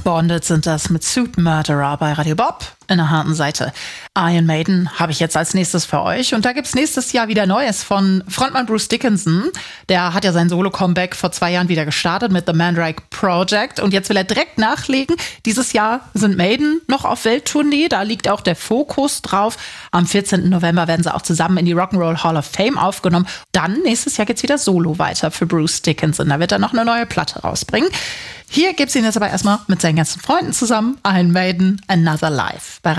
Bonded sind das mit Suit Murderer bei Radio Bob in der harten Seite. Iron Maiden habe ich jetzt als nächstes für euch. Und da gibt's nächstes Jahr wieder Neues von Frontmann Bruce Dickinson. Der hat ja sein Solo-Comeback vor 2 Jahren wieder gestartet mit The Mandrake Project. Und jetzt will er direkt nachlegen. Dieses Jahr sind Maiden noch auf Welttournee. Da liegt auch der Fokus drauf. Am 14. November werden sie auch zusammen in die Rock'n'Roll Hall of Fame aufgenommen. Dann nächstes Jahr geht's wieder solo weiter für Bruce Dickinson. Da wird er noch eine neue Platte rausbringen. Hier gibt's ihn jetzt aber erstmal mit seinen ganzen Freunden zusammen. Iron Maiden, Another Life.